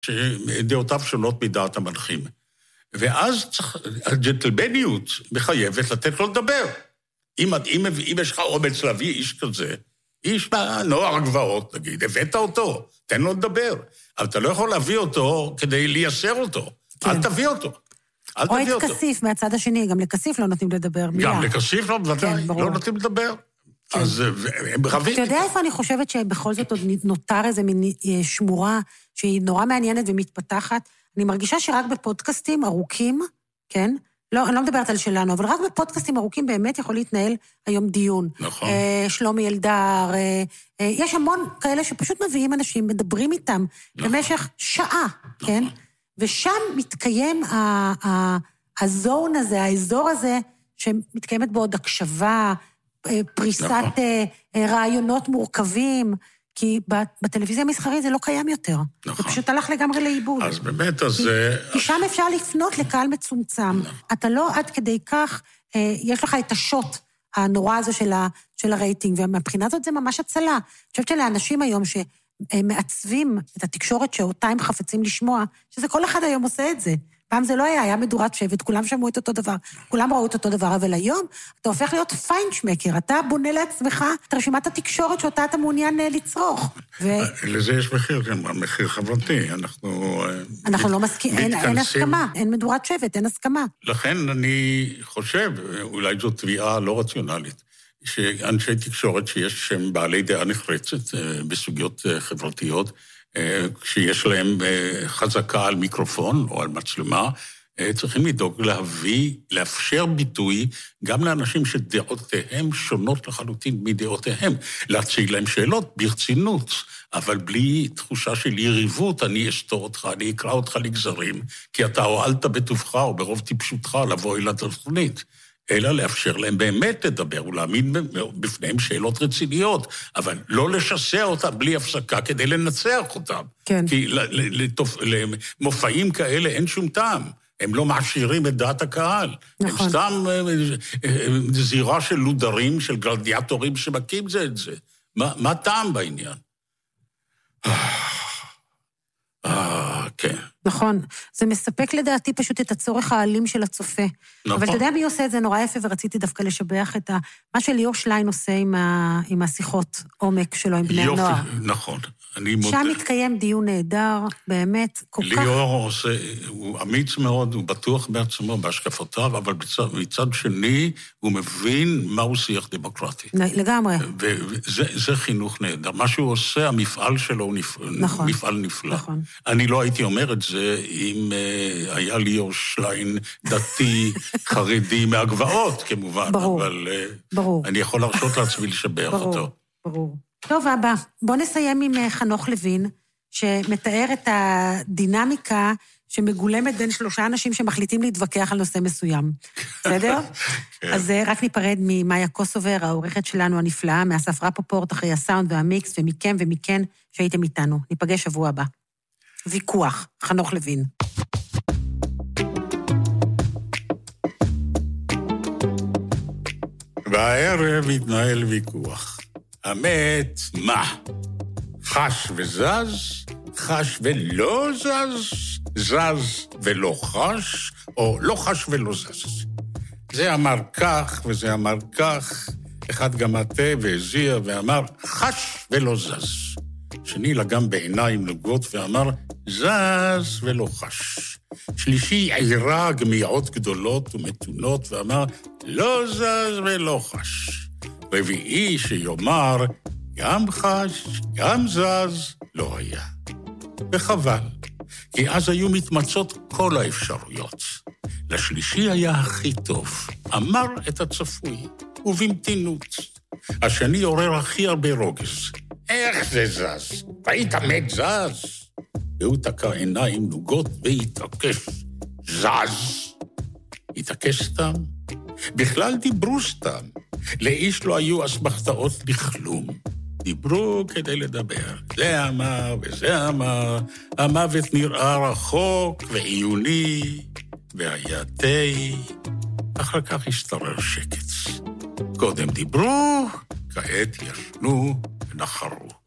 שדעותיו שונות מדעת המנחים. ואז הג'נטלמניות מחייבת לתת לו לדבר. אם יש לך אומץ להביא איש כזה, איש נוער הגבעות, נגיד, הבאת אותו, תן לו לדבר. אבל אתה לא יכול להביא אותו כדי לייסר אותו. אל תביא אותו. או את כסיף מהצד השני, גם לכסיף לא נותנים לדבר. גם לכסיף לא, בוודאי, לא נותנים לדבר. אז הם רבים. אתה יודע איפה אני חושבת שבכל זאת עוד נותר איזה מין שמורה שהיא נורא מעניינת ומתפתחת? אני מרגישה שרק בפודקאסטים ארוכים, כן? לא, אני לא מדברת על שלנו, אבל רק בפודקאסטים ארוכים באמת יכול להתנהל היום דיון. נכון. שלומי אלדר, יש המון כאלה שפשוט מביאים אנשים, מדברים איתם במשך שעה, כן? ושם מתקיים הזון הזה, האזור הזה, שמתקיימת בו עוד הקשבה, פריסת רעיונות מורכבים, כי בטלוויזיה המסחרית זה לא קיים יותר. זה פשוט הלך לגמרי לאיבוד. אז באמת, אז... כי שם אפשר לפנות לקהל מצומצם. אתה לא עד כדי כך, יש לך את השוט הנורא הזה של הרייטינג, ומבחינה זאת זה ממש הצלה. אני חושבת שלאנשים היום שמעצבים את התקשורת שאותה הם חפצים לשמוע, שזה כל אחד היום עושה את זה. פעם זה לא היה מדורת שבט, כולם שמעו את אותו דבר, כולם ראו את אותו דבר, אבל היום אתה הופך להיות פיינשמקר, אתה בונה לעצמך את רשימת התקשורת שאותה אתה מעוניין לצרוך. לזה יש מחיר, מחיר חברתי, אנחנו לא מסכים, אין הסכמה, אין מדורת שבט, אין הסכמה. לכן אני חושב, אולי זו תביעה לא רציונלית, שאנשי תקשורת שהם בעלי דעה נחרצת בסוגיות חברתיות, כשיש להם חזקה על מיקרופון או על מצלמה, צריכים לדאוג לאפשר ביטוי גם לאנשים שדעותיהם שונות לחלוטין מדעותיהם, להציג להם שאלות ברצינות, אבל בלי תחושה של יריבות, אני אסתור אותך, אני אקרא אותך לגזרים, כי אתה הועלת בטובך או ברוב טיפשותך לבוא אל התוכנית. אלא לאפשר להם באמת לדבר, ולהעמיד בפניהם שאלות רציניות, אבל לא לשסע אותם בלי הפסקה כדי לנצח אותם. כן. כי למופעים כאלה אין שום טעם. הם לא מעשירים את דעת הקהל. נכון. הם סתם זירה של לודרים, של גלדיאטורים שמקים זה את זה. מה טעם בעניין? כן. נכון. זה מספק לדעתי פשוט את הצורך האלים של הצופה. נכון. אבל אתה יודע מי עושה את זה נורא יפה, ורציתי דווקא לשבח את מה שליאור שליין עושה עם השיחות עומק שלו, עם בני הנוער. יופי, נכון. שם מתקיים דיון נהדר, באמת, כל כך... ליאור עושה, הוא אמיץ מאוד, הוא בטוח בעצמו, בהשקפותיו, אבל מצד שני, הוא מבין מהו שיח דמוקרטי. לגמרי. וזה חינוך נהדר. מה שהוא עושה, המפעל שלו הוא נכון. מפעל נפלא. נכון. אני לא הייתי אומר את זה אם היה ליאור שליין דתי, חרדי, מהגבעות, כמובן. ברור, אבל ברור. אני יכול להרשות לעצמי לשבח אותו. ברור. טוב, אבא, בוא נסיים עם חנוך לוין, שמתאר את הדינמיקה שמגולמת בין 3 אנשים שמחליטים להתווכח על נושא מסוים. בסדר? אז רק ניפרד ממאיה קוסובר, העורכת שלנו הנפלאה, מאסף רפופורט אחרי הסאונד והמיקס, ומכם ומכן שהייתם איתנו. ניפגש שבוע הבא. ויכוח, חנוך לוין. בערב התנהל ויכוח. המת, מה? חש וזז, חש ולא זז, זז ולא חש, או לא חש ולא זז. זה אמר כך וזה אמר כך, אחד גם מטה והזיע ואמר חש ולא זז. שני לגם בעיניים נוגות ואמר זז ולא חש. שלישי עירה גמיעות גדולות ומתונות ואמר לא זז ולא חש. רביעי שיאמר גם חש, גם זז, לא היה. וחבל, כי אז היו מתמצות כל האפשרויות. לשלישי היה הכי טוב, אמר את הצפוי, ובמתינות. השני עורר הכי הרבה רוגז. איך זה זז? ראית מת זז? והוא תקע עיניים נוגות והתעקש. זז. התעקש סתם? בכלל דיברו סתם. לאיש לא היו אסמכתאות לכלום. דיברו כדי לדבר. זה אמר וזה אמר, המוות נראה רחוק ועיוני, והיה תה. אחר כך השתרר שקט. קודם דיברו, כעת ישנו ונחרו.